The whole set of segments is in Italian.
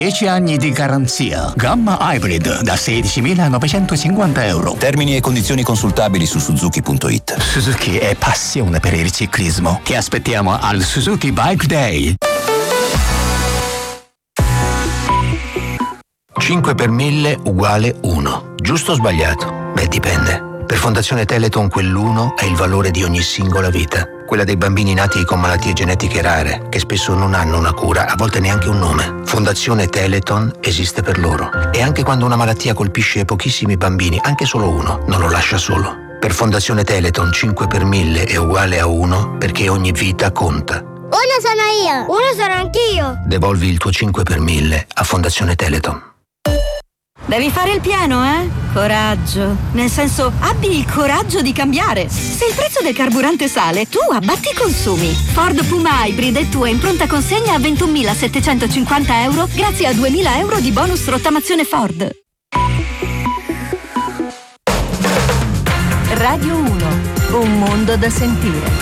10 anni di garanzia. Gamma Hybrid da €16.950. Termini e condizioni consultabili su Suzuki.it. Suzuki è passione per il ciclismo. Ti aspettiamo al Suzuki Bike Day. 5 per 1000 uguale 1. Giusto o sbagliato? Beh, dipende. Per Fondazione Teleton quell'1 è il valore di ogni singola vita. Quella dei bambini nati con malattie genetiche rare, che spesso non hanno una cura, a volte neanche un nome. Fondazione Teleton esiste per loro. E anche quando una malattia colpisce pochissimi bambini, anche solo uno, non lo lascia solo. Per Fondazione Teleton 5 per 1000 è uguale a 1, perché ogni vita conta. Uno sono io. Uno sono anch'io. Devolvi il tuo 5 per 1000 a Fondazione Teleton. Devi fare il pieno, eh? Coraggio. Nel senso, abbi il coraggio di cambiare. Se il prezzo del carburante sale, tu abbatti i consumi. Ford Puma Hybrid è tua in pronta consegna a €21.750 grazie a €2.000 di bonus rottamazione Ford. Radio 1. Un mondo da sentire.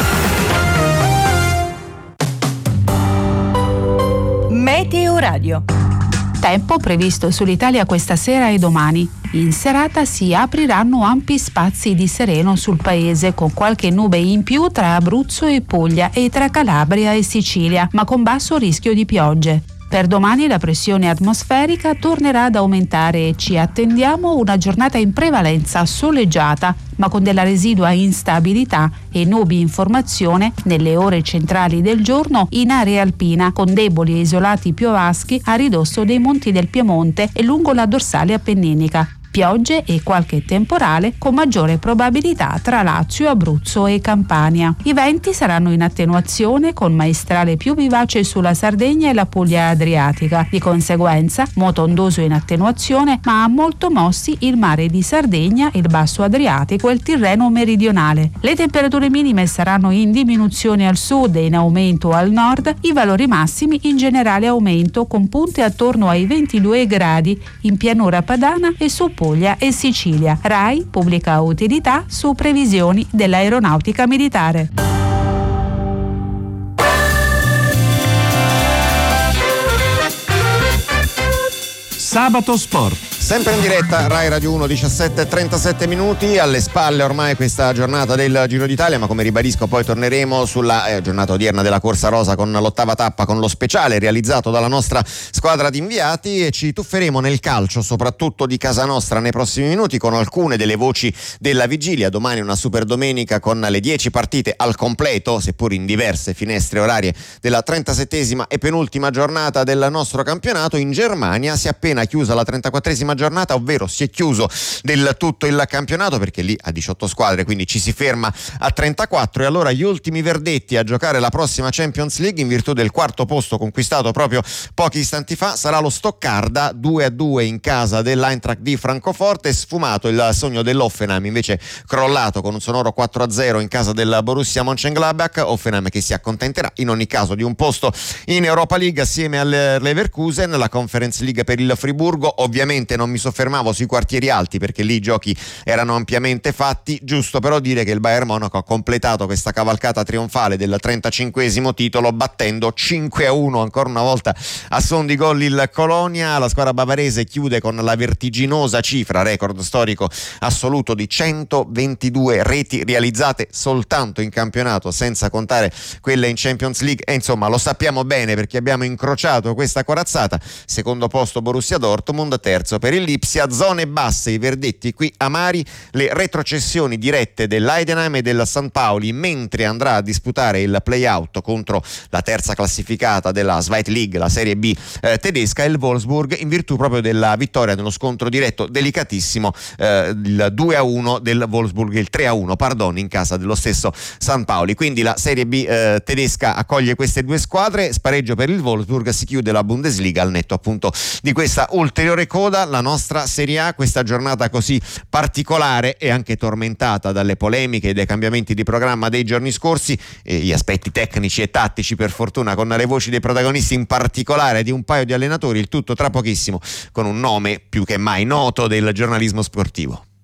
Meteo Radio. Tempo previsto sull'Italia questa sera e domani. In serata si apriranno ampi spazi di sereno sul paese, con qualche nube in più tra Abruzzo e Puglia e tra Calabria e Sicilia, ma con basso rischio di piogge. Per domani la pressione atmosferica tornerà ad aumentare e ci attendiamo una giornata in prevalenza soleggiata, ma con della residua instabilità e nubi in formazione nelle ore centrali del giorno in area alpina, con deboli e isolati piovaschi a ridosso dei monti del Piemonte e lungo la dorsale appenninica. Piogge e qualche temporale con maggiore probabilità tra Lazio, Abruzzo e Campania. I venti saranno in attenuazione con maestrale più vivace sulla Sardegna e la Puglia adriatica. Di conseguenza, moto ondoso in attenuazione, ma molto mossi il mare di Sardegna, il basso Adriatico e il Tirreno meridionale. Le temperature minime saranno in diminuzione al sud e in aumento al nord, i valori massimi in generale aumento con punte attorno ai 22 gradi in pianura padana e su Puglia e Sicilia. RAI pubblica utilità su previsioni dell'aeronautica militare. Sabato Sport. Sempre in diretta Rai Radio 1, 17:37 minuti, alle spalle ormai questa giornata del Giro d'Italia, ma come ribadisco poi torneremo sulla giornata odierna della Corsa Rosa con l'ottava tappa, con lo speciale realizzato dalla nostra squadra di inviati, e ci tufferemo nel calcio soprattutto di casa nostra nei prossimi minuti con alcune delle voci della vigilia. Domani una super domenica con le 10 partite al completo, seppur in diverse finestre orarie, della 37esima e penultima giornata del nostro campionato. In Germania si è appena chiusa la 34esima giornata, ovvero si è chiuso del tutto il campionato, perché lì a 18 squadre, quindi ci si ferma a 34, e allora gli ultimi verdetti a giocare la prossima Champions League in virtù del quarto posto conquistato proprio pochi istanti fa sarà lo Stoccarda, 2-2 in casa dell'Eintracht di Francoforte. Sfumato il sogno dell'Hoffenheim, invece crollato con un sonoro 4-0 in casa del Borussia Mönchengladbach. Hoffenheim che si accontenterà in ogni caso di un posto in Europa League assieme al Leverkusen. La Conference League per il Friburgo, ovviamente non mi soffermavo sui quartieri alti perché lì i giochi erano ampiamente fatti. Giusto però dire che il Bayern Monaco ha completato questa cavalcata trionfale del 35esimo titolo battendo 5-1 ancora una volta a son di gol il Colonia. La squadra bavarese chiude con la vertiginosa cifra, record storico assoluto, di 122 reti realizzate soltanto in campionato, senza contare quelle in Champions League, e insomma lo sappiamo bene perché abbiamo incrociato questa corazzata. Secondo posto Borussia Dortmund, terzo per il Lipsia. Zone basse, i verdetti qui amari, le retrocessioni dirette dell'Heidenheim e del St. Pauli, mentre andrà a disputare il play-out contro la terza classificata della Zweite League, la Serie B tedesca, il Wolfsburg, in virtù proprio della vittoria nello scontro diretto delicatissimo, il 2-1 del Wolfsburg, il 3-1 pardon, in casa dello stesso St. Pauli. Quindi la Serie B tedesca accoglie queste due squadre, spareggio per il Wolfsburg, si chiude la Bundesliga al netto appunto di questa ulteriore coda. La nostra Serie A, questa giornata così particolare e anche tormentata dalle polemiche e dai cambiamenti di programma dei giorni scorsi, e gli aspetti tecnici e tattici per fortuna con le voci dei protagonisti, in particolare di un paio di allenatori, il tutto tra pochissimo con un nome più che mai noto del giornalismo sportivo.